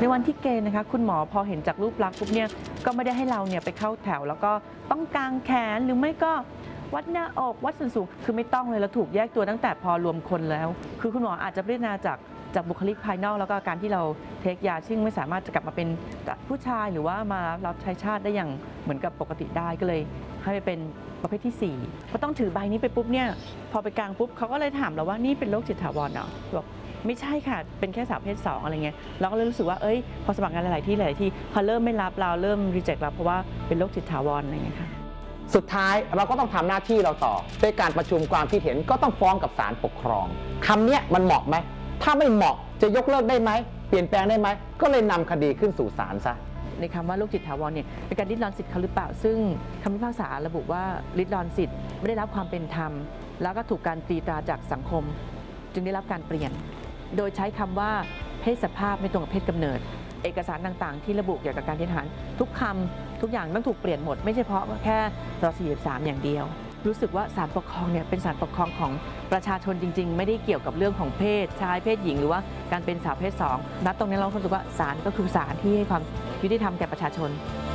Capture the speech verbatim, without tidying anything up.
ในวันที่เกณฑ์นะคะคุณหมอพอเห็นจากรูปลักษณ์ปุ๊บเนี่ยก็ไม่ได้ให้เราเนี่ยไปเข้าแถวแล้วก็ต้องกางแขนหรือไม่ก็วัดหน้าอกวัดส่วนสูงคือไม่ต้องเลยเราถูกแยกตัวตั้งแต่พอรวมคนแล้วคือคุณหมออาจจะพิจารณาจากจากบุคลิกภายนอกแล้วก็การที่เราเทคยาซึ่งไม่สามารถจะกลับมาเป็นผู้ชายหรือว่ามารับใช้ชาติได้อย่างเหมือนกับปกติได้ก็เลยให้ไปเป็นประเภทที่สี่พอต้องถือใบนี้ไปปุ๊บเนี่ยพอไปกลางปุ๊บเขาก็เลยถามเราว่านี่เป็นโรคจิตถาวรเหรอบอกไม่ใช่ค่ะเป็นแค่สาวประเภทสองอะไรเงี้ยเราก็เลยรู้สึกว่าเอ้ยพอสมัครงานหลายๆที่หลายๆที่พอเริ่มไม่รับเราเริ่มรีเจ็คเราเพราะว่าเป็นโรคจิตถาวรอะไรเงี้ยค่ะสุดท้ายเราก็ต้องทำหน้าที่เราต่อด้วยการประชุมความคิดเห็นก็ต้องฟ้องกับศาลปกครองคำนี้มันเหมาะไหมถ้าไม่เหมาะจะยกเลิกได้ไหมเปลี่ยนแปลงได้ไหมก็เลยนำคดีขึ้นสู่ศาลซะในคำว่าโรคจิตถาวรเนี่ยเป็นการริดรอนสิทธิ์เขาหรือเปล่าซึ่งคำพิพากษาระบุว่าริดรอนสิทธิ์ไม่ได้รับความเป็นธรรมแล้วก็ถูกการตีตราจากสังคมจึงได้รับการเปลี่ยนโดยใช้คำว่าเพศสภาพไม่ตรงกับเพศกำเนิดเอกสารต่างๆที่ระบุเกี่ยวกับการเกณฑ์ทหารทุกคำทุกอย่างต้องถูกเปลี่ยนหมดไม่ใช่เพราะแค่รสี่สิบสามอย่างเดียวรู้สึกว่าศาลปกครองเนี่ยเป็นศาลปกครองของประชาชนจริงๆไม่ได้เกี่ยวกับเรื่องของเพศชายเพศหญิงหรือว่าการเป็นสาวเพศสองณตรงนี้เรารู้สึกว่าศาลก็คือศาลที่ให้ความยุติธรรมแก่ประชาชน